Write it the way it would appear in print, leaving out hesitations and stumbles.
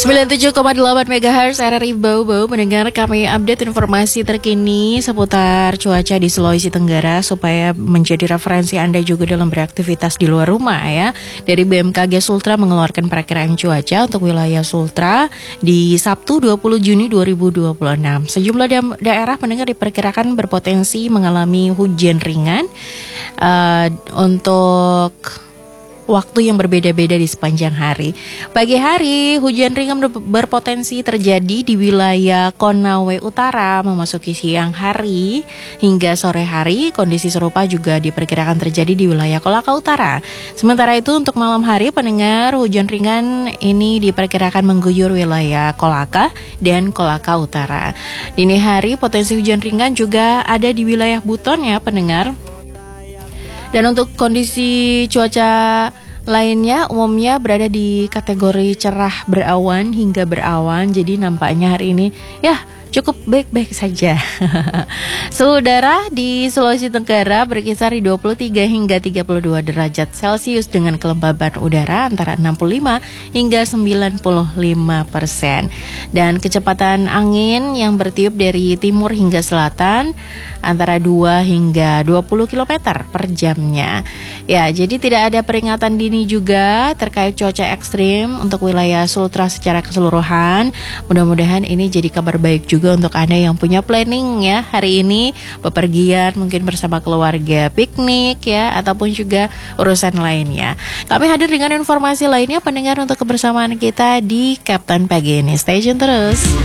97,8 MHz RRI Bau mendengar, kami update informasi terkini seputar cuaca di Sulawesi Tenggara supaya menjadi referensi Anda juga dalam beraktivitas di luar rumah ya. Dari BMKG Sultra mengeluarkan perakiraan cuaca untuk wilayah Sultra di Sabtu 20 Juni 2026. Sejumlah daerah pendengar diperkirakan berpotensi mengalami hujan ringan untuk waktu yang berbeda-beda di sepanjang hari. Pagi hari, hujan ringan berpotensi terjadi di wilayah Konawe Utara memasuki siang hari hingga sore hari. Kondisi serupa juga diperkirakan terjadi di wilayah Kolaka Utara. Sementara itu untuk malam hari, pendengar, hujan ringan ini diperkirakan mengguyur wilayah Kolaka dan Kolaka Utara. Dini hari, potensi hujan ringan juga ada di wilayah Buton ya, pendengar. Dan untuk kondisi cuaca lainnya umumnya berada di kategori cerah berawan hingga berawan. Jadi nampaknya hari ini ya cukup baik-baik saja. Suhu udara di Sulawesi Tenggara berkisar di 23 hingga 32 derajat Celcius dengan kelembaban udara antara 65 hingga 95%. Dan kecepatan angin yang bertiup dari timur hingga selatan antara 2 hingga 20 km per jamnya. Ya, jadi tidak ada peringatan dini juga terkait cuaca ekstrim untuk wilayah Sultra secara keseluruhan. Mudah-mudahan ini jadi kabar baik juga untuk Anda yang punya planning ya hari ini, bepergian mungkin bersama keluarga, piknik ya, ataupun juga urusan lainnya. Kami hadir dengan informasi lainnya pendengar untuk kebersamaan kita di Kapten Pagi ini. Stay tune terus.